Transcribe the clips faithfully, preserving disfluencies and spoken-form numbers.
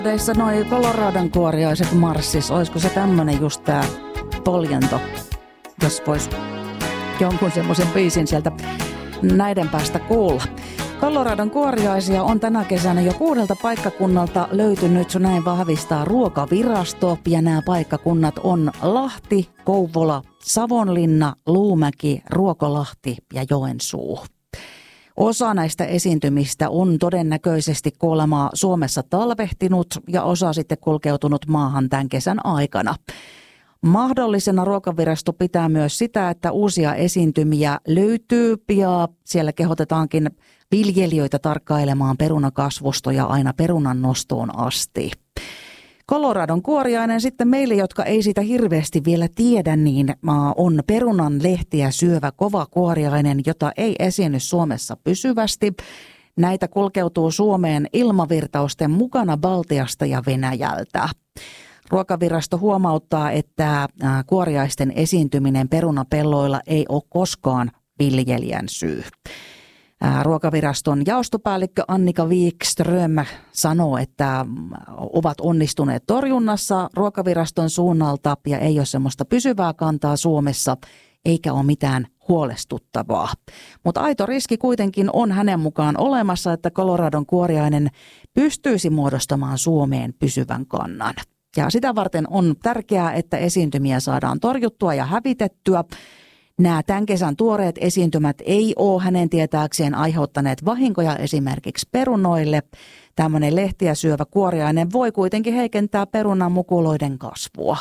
Teissä noi Coloradon kuoriaiset marssis, olisiko se tämmönen just tää poljento, jos vois jonkun semmoisen biisin sieltä näiden päästä kuulla. Coloradon kuoriaisia on tänä kesänä jo kuudelta paikkakunnalta löytynyt, näin vahvistaa Ruokavirasto, ja nämä paikkakunnat on Lahti, Kouvola, Savonlinna, Luumäki, Ruokolahti ja Joensuu. Osa näistä esiintymistä on todennäköisesti kuulemma Suomessa talvehtinut ja osa sitten kulkeutunut maahan tämän kesän aikana. Mahdollisena Ruokavirasto pitää myös sitä, että uusia esiintymiä löytyy ja siellä kehotetaankin viljelijöitä tarkkailemaan perunakasvustoja aina perunan nostoon asti. Coloradon kuoriainen sitten meille, jotka ei sitä hirveästi vielä tiedä, niin on perunan lehtiä syövä kova kuoriainen, jota ei esiinny Suomessa pysyvästi. Näitä kulkeutuu Suomeen ilmavirtausten mukana Baltiasta ja Venäjältä. Ruokavirasto huomauttaa, että kuoriaisten esiintyminen perunapelloilla ei ole koskaan viljelijän syy. Ruokaviraston jaostopäällikkö Annika Wikström sanoo, että ovat onnistuneet torjunnassa Ruokaviraston suunnalta ja ei ole semmoista pysyvää kantaa Suomessa eikä ole mitään huolestuttavaa. Mutta aito riski kuitenkin on hänen mukaan olemassa, että Coloradon kuoriainen pystyisi muodostamaan Suomeen pysyvän kannan. Ja sitä varten on tärkeää, että esiintymiä saadaan torjuttua ja hävitettyä. Nämä tämän kesän tuoreet esiintymät ei ole hänen tietääkseen aiheuttaneet vahinkoja esimerkiksi perunoille. Tämmöinen lehtiä syövä kuoriainen voi kuitenkin heikentää perunan mukuloiden kasvua.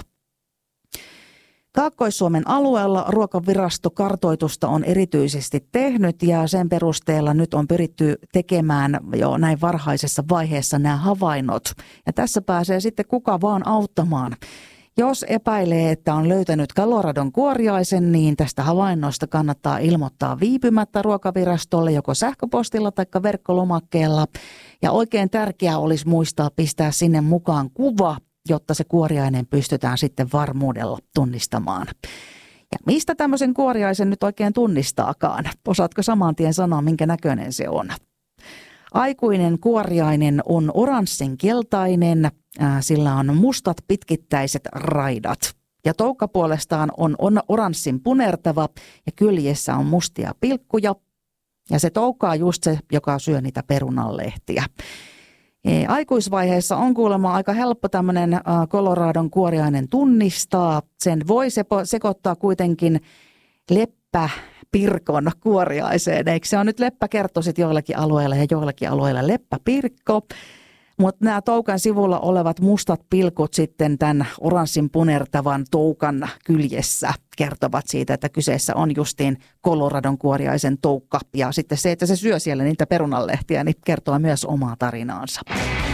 Kaakkois-Suomen alueella Ruokavirasto kartoitusta on erityisesti tehnyt ja sen perusteella nyt on pyritty tekemään jo näin varhaisessa vaiheessa nämä havainnot. Ja tässä pääsee sitten kuka vaan auttamaan. Jos epäilee, että on löytänyt Coloradon kuoriaisen, niin tästä havainnosta kannattaa ilmoittaa viipymättä Ruokavirastolle joko sähköpostilla tai verkkolomakkeella. Ja oikein tärkeää olisi muistaa pistää sinne mukaan kuva, jotta se kuoriainen pystytään sitten varmuudella tunnistamaan. Ja mistä tämmöisen kuoriaisen nyt oikein tunnistaakaan? Osaatko saman tien sanoa, minkä näköinen se on? Aikuinen kuoriainen on oranssin keltainen, sillä on mustat pitkittäiset raidat. Ja toukka puolestaan on, on oranssin punertava ja kyljessä on mustia pilkkuja. Ja se toukka on just se, joka syö niitä perunanlehtiä. Aikuisvaiheessa on kuulemma aika helppo tämmöinen Coloradon kuoriainen tunnistaa. Sen voi sekoittaa kuitenkin leppäpirkon kuoriaiseen. Eikö se on nyt leppäkertoiset joillakin alueilla ja joillakin alueilla leppäpirkko. Mutta nämä toukan sivulla olevat mustat pilkut sitten tämän oranssin punertavan toukan kyljessä kertovat siitä, että kyseessä on justiin Coloradon kuoriaisen toukka. Ja sitten se, että se syö siellä niitä perunanlehtiä, niin kertoo myös omaa tarinaansa.